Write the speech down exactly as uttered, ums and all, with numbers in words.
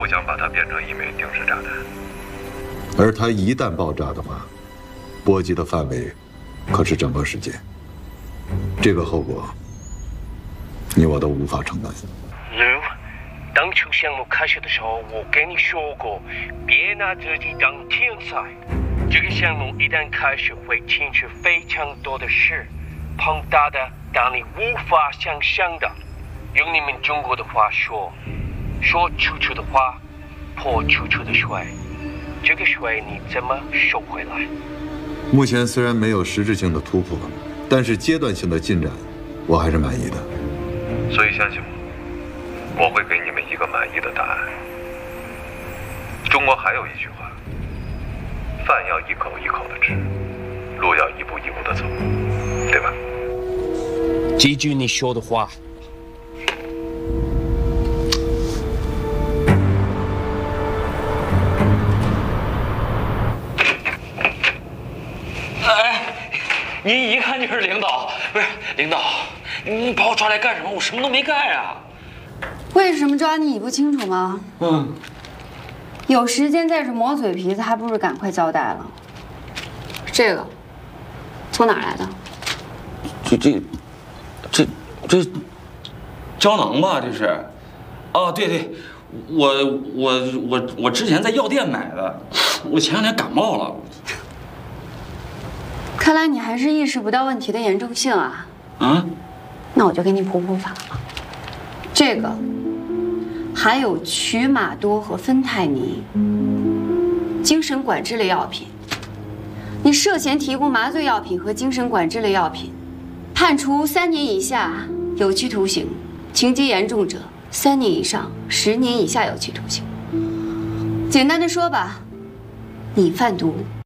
不想把它变成一枚定时炸弹。 而它一旦爆炸的话，波及的范围可是整个世界，这个后果你我都无法承担。 Lou， 当初项目开始的时候，我跟你说过，别拿自己当天才。这个项目一旦开始，会牵扯非常多的事，庞大的让你无法想象的。用你们中国的话说，说出去的话，泼出去的水。这个水你怎么收回来？ 目前虽然没有实质性的突破，但是阶段性的进展，我还是满意的。 所以相信我，我会给你们一个满意的答案。中国还有一句话：饭要一口一口的吃，路要一步一步的走，对吧？ 记住你说的话。 您一看就是领导，不是领导，你把我抓来干什么？我什么都没干呀！ 为什么抓你，你不清楚吗？ 嗯， 有时间在这磨嘴皮子，还不如赶快交代了。这个从哪儿来的？ 这这这这胶囊吧？这是？哦，对对，我我我我之前在药店买的，我前两天感冒了。 看来你还是意识不到问题的严重性啊！ 啊？ 那我就给你普普法。这个含有曲马多和芬太尼，精神管制类药品。你涉嫌提供麻醉药品和精神管制类药品，判处三年以下有期徒刑，情节严重者三年以上十年以下有期徒刑。简单的说吧，你贩毒。